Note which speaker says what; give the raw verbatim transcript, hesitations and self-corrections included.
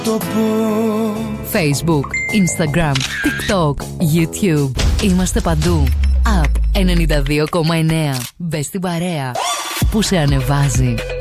Speaker 1: το πω.
Speaker 2: Facebook, Instagram, TikTok, YouTube. Είμαστε παντού. App ενενήντα δύο κόμμα εννέα. Μπες στην παρέα που σε ανεβάζει.